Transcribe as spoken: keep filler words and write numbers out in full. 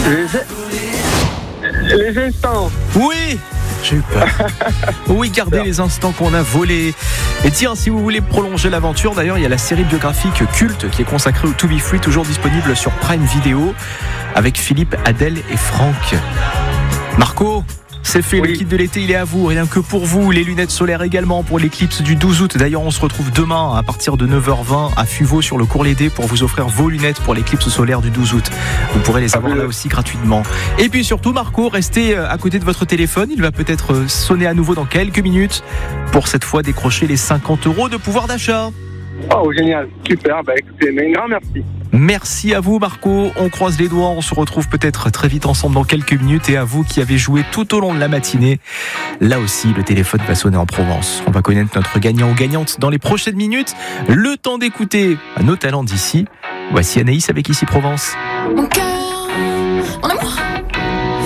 Les, les instants. Oui, j'ai eu peur. Oui, gardez les instants qu'on a volés. Et tiens, si vous voulez prolonger l'aventure, d'ailleurs, il y a la série biographique Culte qui est consacrée au To Be Free, toujours disponible sur Prime Video, avec Philippe, Adèle et Franck. Marco, c'est fait, oui. Le kit de l'été, il est à vous, rien que pour vous. Les lunettes solaires également pour l'éclipse du douze août. D'ailleurs, on se retrouve demain à partir de neuf heures vingt à Fuveau sur le cours Lédé pour vous offrir vos lunettes pour l'éclipse solaire du douze août. Vous pourrez les avoir là aussi gratuitement. Et puis surtout, Marco, restez à côté de votre téléphone. Il va peut-être sonner à nouveau dans quelques minutes pour cette fois décrocher les cinquante euros de pouvoir d'achat. Oh, génial, super. Bah écoutez, mais un grand merci. Merci à vous, Marco. On croise les doigts. On se retrouve peut-être très vite ensemble dans quelques minutes. Et à vous qui avez joué tout au long de la matinée, là aussi, le téléphone va sonner en Provence. On va connaître notre gagnant ou gagnante dans les prochaines minutes. Le temps d'écouter nos talents d'ici. Voici Anaïs avec Ici Provence. Mon cœur